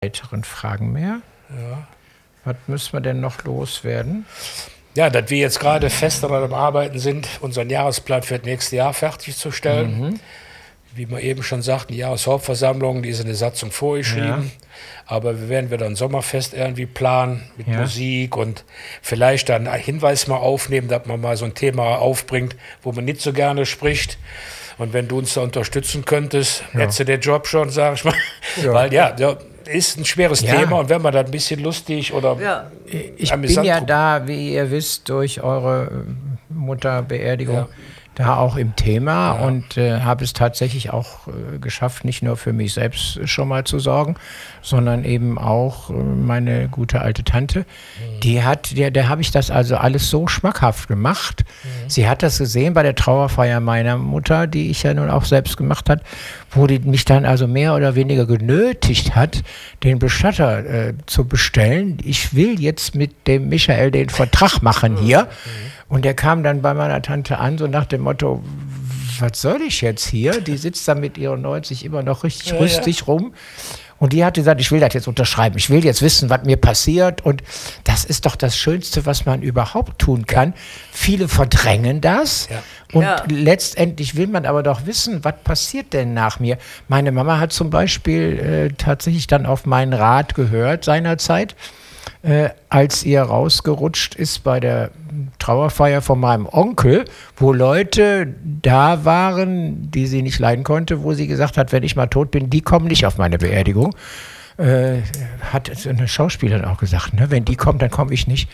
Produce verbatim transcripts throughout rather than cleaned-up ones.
Weiteren Fragen mehr. Ja. Was müssen wir denn noch loswerden? Ja, dass wir jetzt gerade fest daran am Arbeiten sind, unseren Jahresplan für das nächste Jahr fertigzustellen. Mhm. Wie wir eben schon sagten, die Jahreshauptversammlung, die ist in der Satzung vorgeschrieben. Ja. Aber wir werden wieder ein Sommerfest irgendwie planen mit Ja. Musik und vielleicht dann einen Hinweis mal aufnehmen, dass man mal so ein Thema aufbringt, wo man nicht so gerne spricht. Und wenn du uns da unterstützen könntest, Ja. hättest du den Job schon, sag ich mal. Ja. Weil ja, ja, ist ein schweres Ja. Thema und wenn man das ein bisschen lustig oder Ja. Ich amüsant bin ja prob- da, wie ihr wisst, durch eure äh, Mutterbeerdigung Ja. da auch im Thema Ja. und äh, habe es tatsächlich auch äh, geschafft, nicht nur für mich selbst schon mal zu sorgen, sondern eben auch äh, meine gute alte Tante. Die hat, der, der habe ich das also alles so schmackhaft gemacht. Sie hat das gesehen bei der Trauerfeier meiner Mutter, die ich ja nun auch selbst gemacht hat, wo die mich dann also mehr oder weniger genötigt hat, den Bestatter äh, zu bestellen. Ich will jetzt mit dem Michael den Vertrag machen hier. Und der kam dann bei meiner Tante an, so nach dem Motto, was soll ich jetzt hier? Die sitzt da mit ihren neunzig immer noch richtig Ja, rüstig rum. Und die hat gesagt, ich will das jetzt unterschreiben. Ich will jetzt wissen, was mir passiert. Und das ist doch das Schönste, was man überhaupt tun kann. Viele verdrängen das. Ja. Und Ja. letztendlich will man aber doch wissen, was passiert denn nach mir? Meine Mama hat zum Beispiel äh, tatsächlich dann auf meinen Rat gehört seinerzeit, äh, als ihr rausgerutscht ist bei der Trauerfeier von meinem Onkel, wo Leute da waren, die sie nicht leiden konnte, wo sie gesagt hat, wenn ich mal tot bin, die kommen nicht auf meine Beerdigung. Äh, hat eine Schauspielerin auch gesagt, ne? Wenn die kommt, dann komme ich nicht.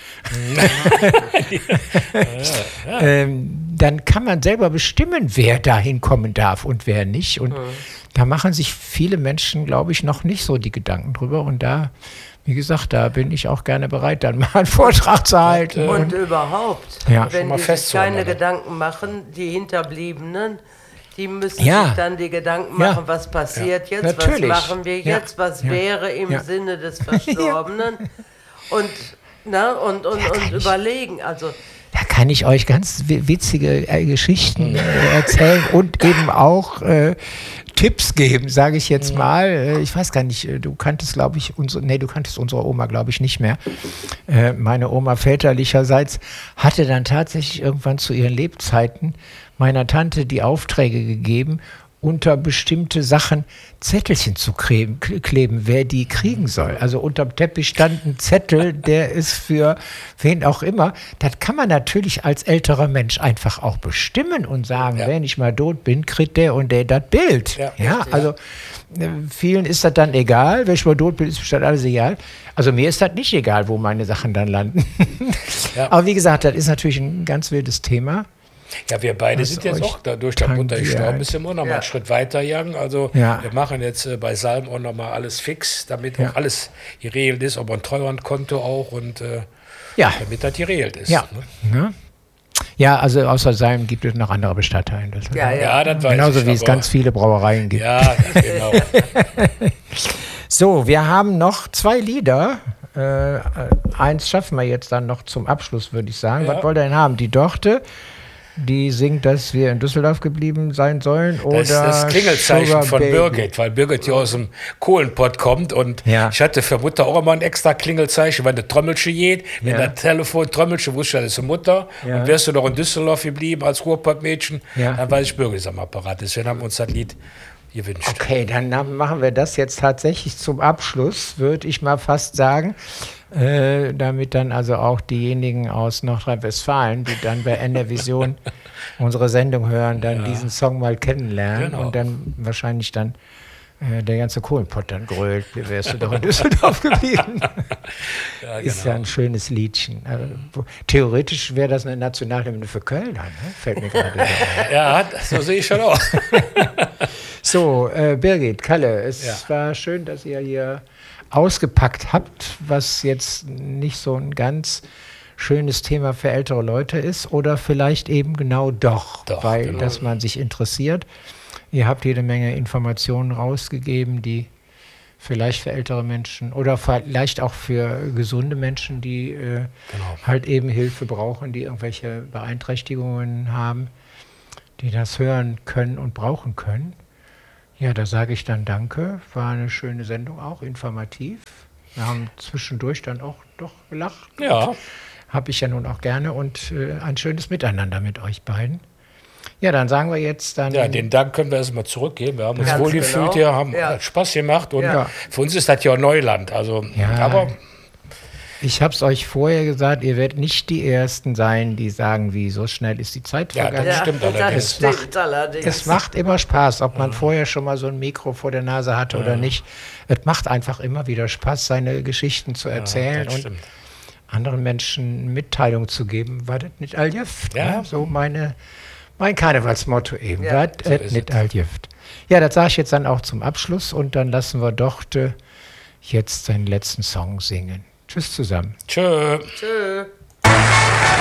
ähm, dann kann man selber bestimmen, wer da hinkommen darf und wer nicht. Und da machen sich viele Menschen, glaube ich, noch nicht so die Gedanken drüber. Und da, wie gesagt, da bin ich auch gerne bereit, dann mal einen Vortrag zu halten. Und überhaupt, Ja. wenn Schon mal die sich festzuhalten, keine oder? Gedanken machen, die Hinterbliebenen, die müssen Ja. sich dann die Gedanken Ja. machen, was passiert jetzt, Natürlich. was machen wir Ja. jetzt, was Ja. wäre im Ja. Sinne des Verstorbenen und, na, und, und, Ja, kann und ich- überlegen. Also Da kann ich euch ganz wi- witzige äh, Geschichten äh, erzählen und eben auch äh, Tipps geben, sage ich jetzt mal. Äh, ich weiß gar nicht, äh, du kanntest, glaube ich, unsere, nee, du kanntest unsere Oma, glaube ich, nicht mehr. Äh, meine Oma väterlicherseits hatte dann tatsächlich irgendwann zu ihren Lebzeiten meiner Tante die Aufträge gegeben, unter bestimmte Sachen Zettelchen zu kleben, kleben, wer die kriegen soll. Also unterm Teppich stand ein Zettel, der ist für wen auch immer. Das kann man natürlich als älterer Mensch einfach auch bestimmen und sagen, Ja. wenn ich mal tot bin, kriegt der und der das Bild. Ja, Ja, richtig, also äh, vielen ist das dann egal. Wenn ich mal tot bin, ist mir das alles egal. Also mir ist das nicht egal, wo meine Sachen dann landen. Ja. Aber wie gesagt, das ist natürlich ein ganz wildes Thema. Ja, wir beide Was sind jetzt euch auch dadurch, dass Mutter tangiert. gestorben ist, immer noch mal Ja. einen Schritt weiter gegangen. Also Ja. wir machen jetzt äh, bei Salm auch noch mal alles fix, damit Ja. auch alles geregelt ist, aber ein Treuhandkonto auch und äh, Ja. damit das geregelt ist. Ja. Ne? Ja. Ja, also außer Salm gibt es noch andere Bestandteile. Das Ja, ja. Ja, das weiß Genauso ich. wie es aber- ganz viele Brauereien gibt. Ja, genau. So, wir haben noch zwei Lieder. Äh, äh, eins schaffen wir jetzt dann noch zum Abschluss, würde ich sagen. Ja. Was wollt ihr denn haben? Die Dorte, die singt, dass wir in Düsseldorf geblieben sein sollen. Oder Das ist das Klingelzeichen Sugar von Baby? Birgit, weil Birgit hier aus dem Kohlenpott kommt und Ja. ich hatte für Mutter auch immer ein extra Klingelzeichen, wenn der Trommelchen geht, wenn Ja. der Telefon Trommelchen wusste, das ist eine Mutter Ja. und wärst du noch in Düsseldorf geblieben als Ruhrpottmädchen, Ja. dann weiß ich, Birgit ist am Apparat. Deswegen haben wir uns das Lied gewünscht. Okay, dann na- machen wir das jetzt tatsächlich zum Abschluss, würde ich mal fast sagen. Äh, damit dann also auch diejenigen aus Nordrhein-Westfalen, die dann bei N R Vision unsere Sendung hören, dann diesen Song mal kennenlernen Genau. und dann wahrscheinlich dann äh, der ganze Kohlenpott dann grölt, wie wärst du doch in Düsseldorf geblieben. Ja, Ist ja genau. ein schönes Liedchen. Also, wo, theoretisch wäre das eine Nationalhymne für Köln, ne? Fällt mir gerade ein. Ja, so sehe ich schon auch. So, äh, Birgit, Kalle, es Ja. war schön, dass ihr hier ausgepackt habt, was jetzt nicht so ein ganz schönes Thema für ältere Leute ist oder vielleicht eben genau doch, Doch, weil genau. dass man sich interessiert. Ihr habt jede Menge Informationen rausgegeben, die vielleicht für ältere Menschen oder vielleicht auch für gesunde Menschen, die äh, Genau. halt eben Hilfe brauchen, die irgendwelche Beeinträchtigungen haben, die das hören können und brauchen können. Ja, da sage ich dann danke. War eine schöne Sendung, auch informativ. Wir haben zwischendurch dann auch doch gelacht. Ja. Habe ich ja nun auch gerne und äh, ein schönes Miteinander mit euch beiden. Ja, dann sagen wir jetzt dann... Ja, den Dank können wir erstmal zurückgeben. Wir haben uns Ganz wohlgefühlt genau. hier, haben Ja. Spaß gemacht und Ja. für uns ist das ja auch Neuland. Also, Ja. aber Ich habe es euch vorher gesagt, ihr werdet nicht die Ersten sein, die sagen, wie so schnell ist die Zeit Ja, vergangen. das stimmt allerdings. Das stimmt allerdings. Es macht immer Spaß, ob man vorher schon mal so ein Mikro vor der Nase hatte oder nicht. Es macht einfach immer wieder Spaß, seine Geschichten zu erzählen das und stimmt. anderen Menschen Mitteilung zu geben. War das nicht all Jüft? Ja. Ne? So meine, mein Karnevalsmotto eben. Ja, war so das ist nicht es. all Jüft? Ja, das sage ich jetzt dann auch zum Abschluss und dann lassen wir Dorte jetzt seinen letzten Song singen. Tschüss zusammen. Tschö. Tschö.